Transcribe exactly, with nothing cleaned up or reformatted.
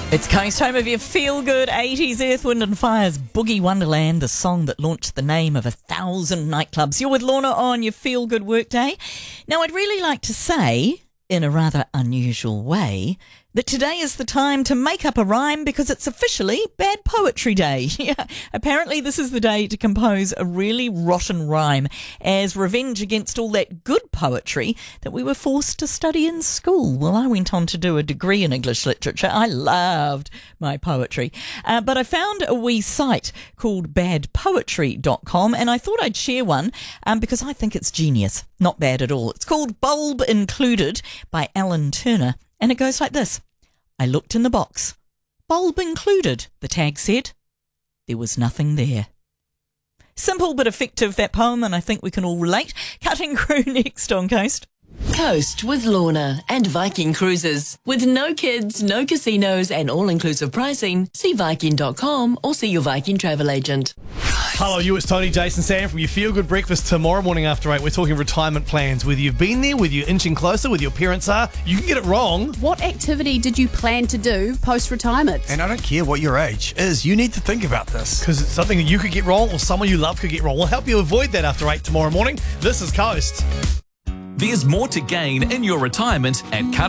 It's Coast Home of your feel-good eighties Earth, Wind and Fire's Boogie Wonderland, the song that launched the name of a thousand nightclubs. You're with Lorna on your feel-good workday. Now, I'd really like to say, in a rather unusual way, that today is the time to make up a rhyme because it's officially Bad Poetry Day. Yeah, apparently this is the day to compose a really rotten rhyme as revenge against all that good poetry that we were forced to study in school. Well, I went on to do a degree in English literature. I loved my poetry. Uh, but I found a wee site called bad poetry dot com and I thought I'd share one um, because I think it's genius. Not bad at all. It's called Bulb Included by Alan Turner. And it goes like this. I looked in the box. Bulb included, the tag said. There was nothing there. Simple but effective, that poem, and I think we can all relate. Cutting Crew next on Coast. Coast with Lorna and Viking Cruises. With no kids, no casinos and all-inclusive pricing, see Viking dot com or see your Viking travel agent. Hello, you. It's Tony, Jason, Sam from your Feel Good Breakfast tomorrow morning after eight. We're talking retirement plans. Whether you've been there, whether you're inching closer, whether your parents are, you can get it wrong. What activity did you plan to do post-retirement? And I don't care what your age is, you need to think about this. Because it's something that you could get wrong or someone you love could get wrong. We'll help you avoid that after eight tomorrow morning. This is Coast. There's more to gain in your retirement at